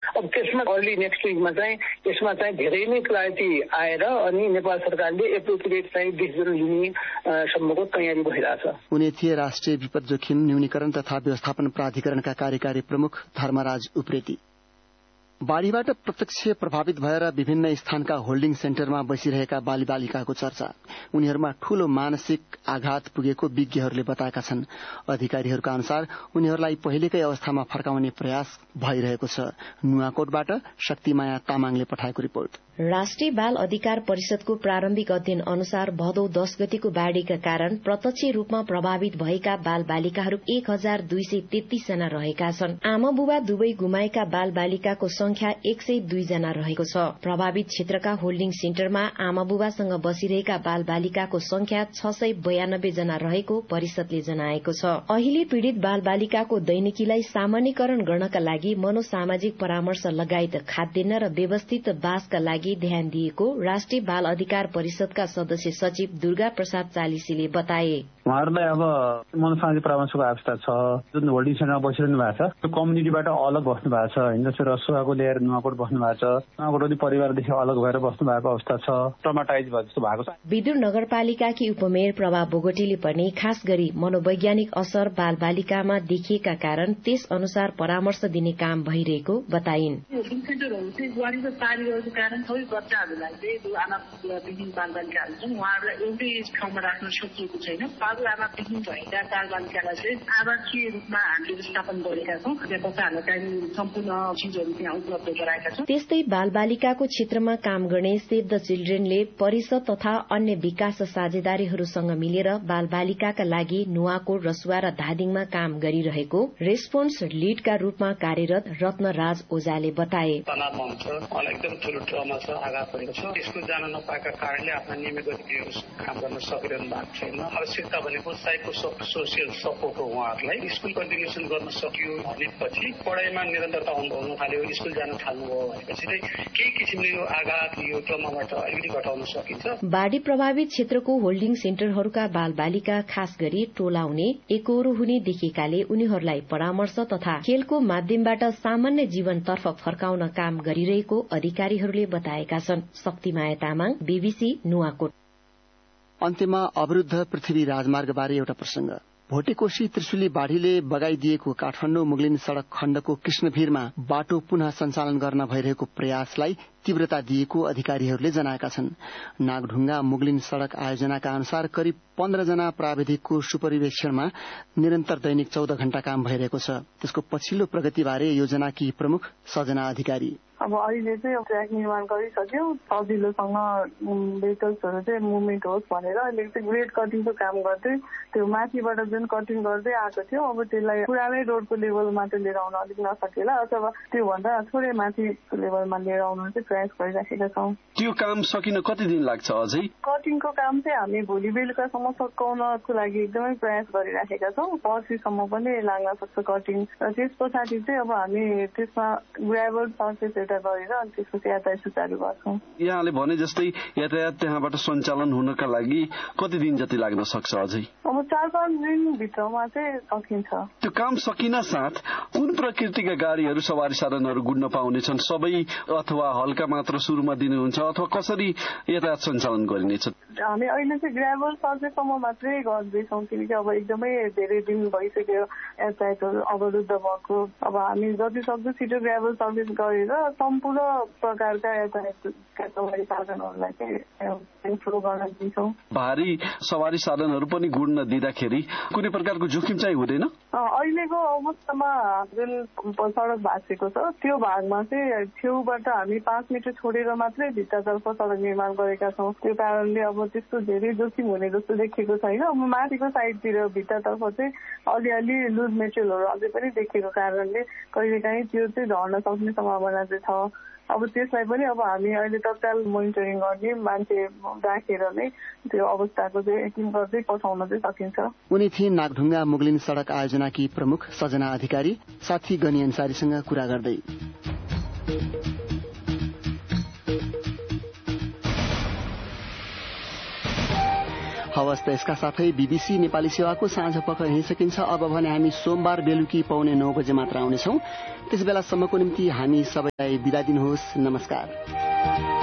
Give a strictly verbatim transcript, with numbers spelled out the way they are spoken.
अब त्यसमा early next विकमा चाहिँ यसमा चाहिँ धेरै नै क्लारिटी आएर अनि नेपाल सरकारले एप्रोप्रिएट चाहिँ डिसिजन लिने सम्मको तयारी भइरहेछ। उनी थिए राष्ट्रिय विपद जोखिम न्यूनीकरण तथा व्यवस्थापन प्राधिकरणका कार्यकारी प्रमुख धर्मराज उप्रेती। बाढ़ीबाट प्रत्यक्ष प्रभावित भएर विभिन्न स्थानका होल्डिङ सेन्टरमा बसिरहेका बाली बालिकाको चर्चा। उनीहरूमा ठूलो मानसिक आघात पुगेको विज्ञहरूले बताएका छन्। अधिकारीहरूका अनुसार उनीहरूलाई पहिलेकै अवस्थामा फर्काउने प्रयास भइरहेको छ। नुवाकोटबाट शक्तिमाया तामाङले पठाएको रिपोर्ट। राष्ट्रिय बाल अधिकार परिषदको प्रारम्भिक अध्ययन अनुसार भदौ दश गतिको बाढ़ीका कारण प्रत्यक्ष रूपमा प्रभावित भएका बाल बालिकाहरू एक हजार दुई सय तेत्तीस जना रहेका छन्। आमा बुबा दुवै गुमाएका बाल बालिकाको संख्या एक सय दुई जना रहेको छ। प्रभावित क्षेत्रका होल्डिङ सेन्टरमा आमा बुबासँग बसिरहेका बाल बालिकाको संख्या छ सय बयानब्बे जना रहेको परिषदले जनाएको छ। अहिले पीड़ित बाल बालिकाको दैनिकीलाई सामान्यकरण गर्नका लागि मनोसामाजिक परामर्श लगायत खाद्यान्न र व्यवस्थित बासका लागि ध्यान दिएको राष्ट्रिय बाल अधिकार परिषदका सदस्य सचिव दुर्गा प्रसाद चालिसीले बताए। उहाँहरूलाई अब मनोसामाजिक परामर्शको आवश्यकता छ। जुन होल्डिङ सेन्टरमा बसिरहनु भएको छ त्यो कम्युनिटीबाट अलग बस्नु भएको छ होइन। जस्तै रसुवाको ल्याएर नुवाकोट बस्नु भएको छ। नुवाकोट पनि परिवारदेखि अलग भएर बस्नु भएको अवस्था छ। ट्रमाटाइज भयो जस्तो भएको छ। विदुर नगरपालिकाकी उपमेयर प्रभा बोगटीले पनि खास गरी मनोवैज्ञानिक असर बाल बालिकामा देखिएका कारण त्यस अनुसार परामर्श दिने काम भइरहेको बताइन्। होल्डिङ सेन्टरहरू चाहिँ बुहारीको पारिरहेको कारण सबै बच्चाहरूलाई चाहिँ जो आमा बुबाविहीन बाल बालिकाहरू छन् उहाँहरूलाई एउटै ठाउँमा राख्न सकिएको छैन। आमाविहीन भएका बाल बालिकालाई चाहिँ आवासीय रूपमा हामीले व्यवस्थापन गरेका छौँ। त्यहाँ बच्चाहरूलाई चाहिने सम्पूर्ण चिजहरू त्यहाँ उपलब्ध गराएका छौँ। त्यस्तै बाल बालिकाको क्षेत्रमा काम गर्ने सेभ द चिल्ड्रेनले परिषद तथा अन्य विकास साझेदारीहरूसँग मिलेर बाल बालिकाका लागि नुवाकोट रसुवा र धादिङमा काम गरिरहेको रेस्पोन्स लीडका रूपमा कार्यरत रत्नराज ओझाले बताए। तनाव हुन्छ, एकदम ठूलो ट्रमा छ, आघात परेको छ। स्कुल जान नपाएका कारणले आफ्ना नियमित गतिविधिहरू काम गर्न सकिरहनु भएको छैन। आवश्यकता भनेको साइको सोसियल सपोर्ट हो। उहाँहरूलाई स्कुल कन्टिन्युसन गर्न सकियो भनेपछि पढाइमा निरन्तरता हुन थाल्यो, स्कुल जान थाल्नुभयो भनेपछि चाहिँ केही किसिमले यो आघात यो ट्रमाबाट अलिकति घटाउन सकिन्छ। बाढ़ी प्रभावित क्षेत्रको होल्डिङ सेन्टरहरूका बाल बालिका खास गरी टोलाउने एकहोरो हुने देखेकाले उनीहरूलाई परामर्श तथा खेलको माध्यमबाट सामान्य जीवनतर्फ फर्काउन काम गरिरहेको अधिकारीहरूले बताएका छन्। शक्तिमाया तामाङ, बीबीसी नुवाकोट। अन्त्यमा अवरुद्ध पृथ्वी राजमार्गबारे एउटा प्रसंग। भोटेकोशी त्रिशुली बाढ़ीले बगाइदिएको काठमाडौँ मुगलिन सड़क खण्डको कृष्णभिरमा बाटो पुनः सञ्चालन गर्न भइरहेको प्रयासलाई तीव्रता दिएको अधिकारीहरूले जनाएका छन्। नागढुङ्गा मुगलिन सड़क आयोजनाका अनुसार करिब पन्ध्र जना प्राविधिकको सुपरिवेक्षणमा निरन्तर दैनिक चौध घण्टा काम भइरहेको छ। त्यसको पछिल्लो प्रगतिबारे योजनाकी प्रमुख सजना अधिकारी। अब अहिले चाहिँ ट्र्याक निर्माण गरिसक्यो। सजिलोसँग भेहिकल्सहरू चाहिँ मुभमेन्ट होस् भनेर अहिले चाहिँ ग्रेड कटिङको काम गर्दै त्यो माथिबाट जुन कटिङ गर्दै आएको थियो अब त्यसलाई पुरानै रोडको लेभलमा चाहिँ लिएर आउन अलिक नसकेला अथवा त्योभन्दा थोरै माथि लेभलमा लिएर आउन चाहिँ प्रयास गरिराखेका छौँ। त्यो काम सकिन कति दिन लाग्छ अझै? कटिङको काम चाहिँ हामी भोलि बेलुकासम्म सकाउनको लागि एकदमै प्रयास गरिराखेका छौँ। पर्सिसम्म पनि लाग्न सक्छ कटिङ र त्यस पछाडि चाहिँ अब हामी त्यसमा ग्राभल सर्फेस एउटा गरेर अनि त्यसपछि यातायात सुचारू गर्छौँ। यहाँले भने जस्तै यातायात त्यहाँबाट सञ्चालन हुनका लागि कति दिन जति लाग्न सक्छ अझै? अब चार पाँच दिन भित्रमा चाहिँ सकिन्छ। त्यो काम सकिन साथ कुन प्रकृतिका गाडीहरू सवारी साधनहरू गुड्न पाउनेछन्? सबै अथवा हल्का मात्र सुरुमा दिनुहुन्छ अथवा कसरी यातायात सञ्चालन गरिनेछ? हामी अहिले चाहिँ ग्राभल सर्फेससम्म मात्रै गर्दैछौँ किनकि अब एकदमै धेरै दिन भइसक्यो यातायातहरू अवरुद्ध भएको। अब हामी जति सक्दो छिटो ग्राभल सर्फेस गरेर सम्पूर्ण प्रकारका यातायातका सवारी साधनहरूलाई चाहिँ फ्लो गर्न दिन्छौँ। भारी सवारी साधनहरू पनि गुड्न दिँदाखेरि कुनै प्रकारको जोखिम चाहिँ हुँदैन? अहिलेको अवस्थामा जुन सड़क भाँचेको छ त्यो भागमा चाहिँ छेउबाट हामी पाँच मिटर छोडेर मात्रै भित्रतर्फ सड़क निर्माण गरेका छौँ। त्यो कारणले अब त्यस्तो धेरै जोखिम हुने जस्तो देखिएको छैन। अब माथिको साइडतिर भित्रतर्फ चाहिँ अलिअलि लुज मेटेरियलहरू अझै पनि देखेको कारणले कहिलेकाहीँ त्यो चाहिँ झर्न सक्ने सम्भावना चाहिँ छ। अब त्यसलाई पनि अब हामी अहिले तत्काल मोनिटरिङ गर्ने मान्छे राखेर नै त्यो अवस्थाको चाहिँ यकिन गर्दै पठाउन चाहिँ सकिन्छ। उनी थिए नागढुङ्गा मुगलिन सड़क आयोजनाकी प्रमुख सजना अधिकारी साथी गनी अन्सारीसँग कुरा गर्दै। हवस् त यसका साथै बीबीसी नेपाली सेवाको साँझ पख यही सकिन्छ। अब भने हामी सोमबार बेलुकी पाउने नौ बजे मात्र आउनेछौँ। त्यस बेलासम्मको निम्ति हामी सबैलाई बिदा दिनुहोस्। नमस्कार।